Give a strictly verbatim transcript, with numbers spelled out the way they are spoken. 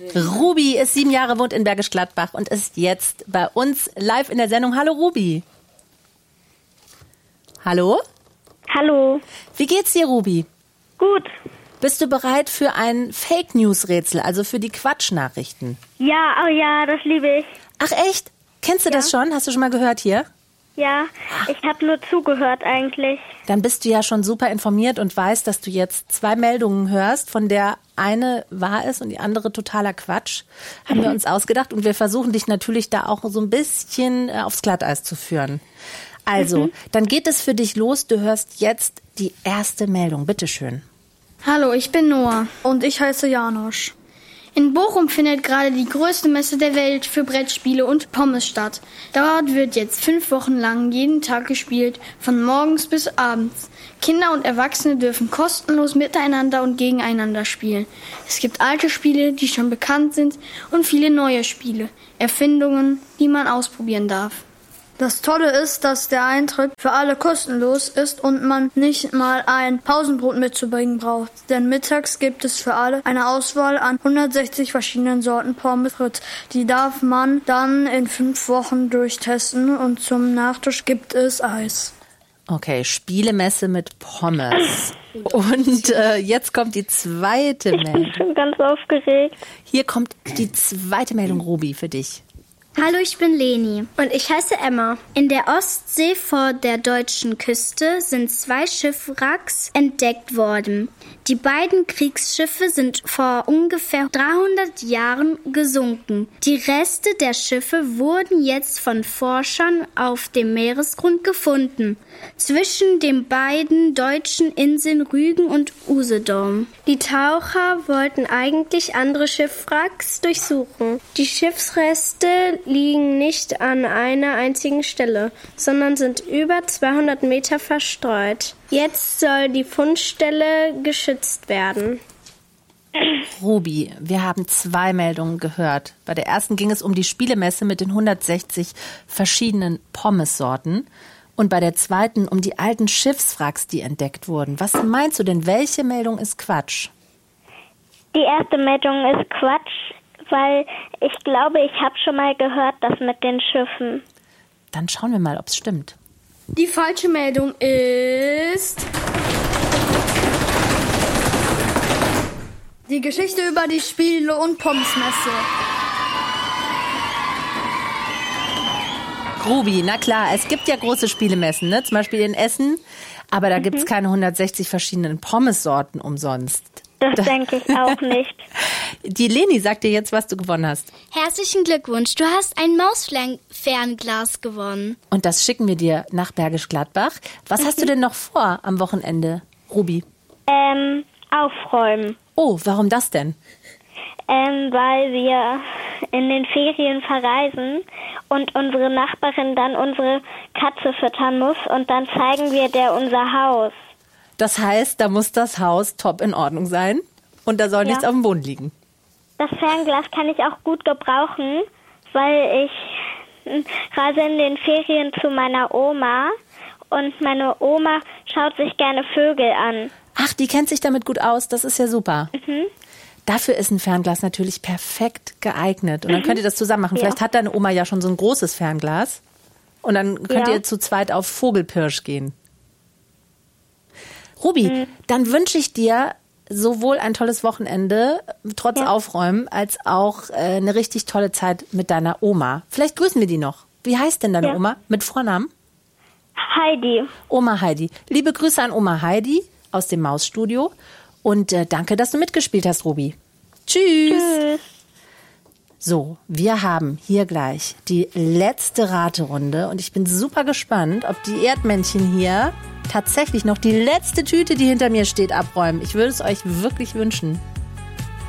Ruby ist sieben Jahre, wohnt in Bergisch Gladbach und ist jetzt bei uns live in der Sendung. Hallo Ruby. Hallo? Hallo. Wie geht's dir, Ruby? Gut. Bist du bereit für ein Fake-News-Rätsel, also für die Quatschnachrichten? Ja, oh ja, das liebe ich. Ach echt? Kennst du Ja. das schon? Hast du schon mal gehört hier? Ja, ich habe nur zugehört eigentlich. Dann bist du ja schon super informiert und weißt, dass du jetzt zwei Meldungen hörst, von der eine wahr ist und die andere totaler Quatsch. Haben wir uns ausgedacht und wir versuchen dich natürlich da auch so ein bisschen äh, aufs Glatteis zu führen. Also, mhm. dann geht es für dich los. Du hörst jetzt die erste Meldung. Bitteschön. Hallo, ich bin Noah und ich heiße Janosch. In Bochum findet gerade die größte Messe der Welt für Brettspiele und Pommes statt. Dort wird jetzt fünf Wochen lang jeden Tag gespielt, von morgens bis abends. Kinder und Erwachsene dürfen kostenlos miteinander und gegeneinander spielen. Es gibt alte Spiele, die schon bekannt sind, und viele neue Spiele, Erfindungen, die man ausprobieren darf. Das Tolle ist, dass der Eintritt für alle kostenlos ist und man nicht mal ein Pausenbrot mitzubringen braucht. Denn mittags gibt es für alle eine Auswahl an hundertsechzig verschiedenen Sorten Pommes frites. Die darf man dann in fünf Wochen durchtesten und zum Nachtisch gibt es Eis. Okay, Spielemesse mit Pommes. Und äh, jetzt kommt die zweite Meldung. Ich bin schon ganz aufgeregt. Hier kommt die zweite Meldung, Ruby, für dich. Hallo, ich bin Leni und ich heiße Emma. In der Ostsee vor der deutschen Küste sind zwei Schiffwracks entdeckt worden. Die beiden Kriegsschiffe sind vor ungefähr dreihundert Jahren gesunken. Die Reste der Schiffe wurden jetzt von Forschern auf dem Meeresgrund gefunden, zwischen den beiden deutschen Inseln Rügen und Usedom. Die Taucher wollten eigentlich andere Schiffwracks durchsuchen. Die Schiffsreste liegen nicht an einer einzigen Stelle, sondern sind über zweihundert Meter verstreut. Jetzt soll die Fundstelle geschützt werden. Ruby, wir haben zwei Meldungen gehört. Bei der ersten ging es um die Spielemesse mit den hundertsechzig verschiedenen Pommessorten und bei der zweiten um die alten Schiffswracks, die entdeckt wurden. Was meinst du denn, welche Meldung ist Quatsch? Die erste Meldung ist Quatsch, weil ich glaube, ich habe schon mal gehört, das mit den Schiffen. Dann schauen wir mal, ob es stimmt. Die falsche Meldung ist die Geschichte über die Spiele- und Pommesmesse. Ruby, na klar, es gibt ja große Spielemessen, ne? Zum Beispiel in Essen, aber da mhm. gibt es keine hundertsechzig verschiedenen Pommessorten umsonst. Das denke ich auch nicht. Die Leni sagt dir jetzt, was du gewonnen hast. Herzlichen Glückwunsch, du hast ein Mausfernglas gewonnen. Und das schicken wir dir nach Bergisch Gladbach. Was hast du denn noch vor am Wochenende, Ruby? Ähm, aufräumen. Oh, warum das denn? Ähm, weil wir in den Ferien verreisen und unsere Nachbarin dann unsere Katze füttern muss und dann zeigen wir der unser Haus. Das heißt, da muss das Haus top in Ordnung sein und da soll ja. nichts auf dem Boden liegen. Das Fernglas kann ich auch gut gebrauchen, weil ich reise in den Ferien zu meiner Oma und meine Oma schaut sich gerne Vögel an. Ach, die kennt sich damit gut aus, das ist ja super. Mhm. Dafür ist ein Fernglas natürlich perfekt geeignet. Und dann könnt ihr das zusammen machen. Vielleicht ja. hat deine Oma ja schon so ein großes Fernglas und dann könnt ja. ihr zu zweit auf Vogelpirsch gehen. Ruby, mhm. dann wünsche ich dir sowohl ein tolles Wochenende, trotz ja. Aufräumen, als auch äh, eine richtig tolle Zeit mit deiner Oma. Vielleicht grüßen wir die noch. Wie heißt denn deine ja. Oma? Mit Vornamen? Heidi. Oma Heidi. Liebe Grüße an Oma Heidi aus dem Mausstudio. Und äh, danke, dass du mitgespielt hast, Ruby. Tschüss. Tschüss. So, wir haben hier gleich die letzte Raterunde und ich bin super gespannt, ob die Erdmännchen hier tatsächlich noch die letzte Tüte, die hinter mir steht, abräumen. Ich würde es euch wirklich wünschen.